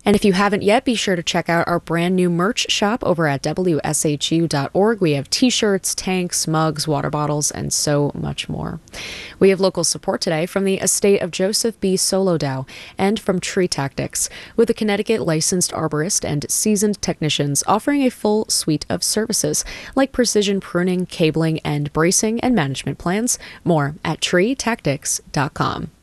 And if you haven't yet, be sure to check out our brand new merch shop over at WSHU.org. We have t-shirts, tanks, mugs, water bottles, and so much more. We have local support today from the estate of Joseph B. Solodow and from Tree Tactics, with a Connecticut licensed arborist and seasoned technicians offering a full suite of services like precision pruning, cabling, and bracing and management plans. More at treetactics.com.